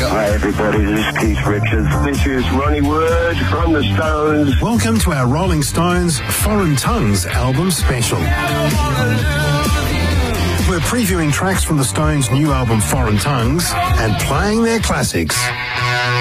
Hi everybody, this is Keith Richards. This is Ronnie Wood from the Stones. Welcome to our Rolling Stones Foreign Tongues album special. We're previewing tracks from the Stones' new album Foreign Tongues and playing their classics.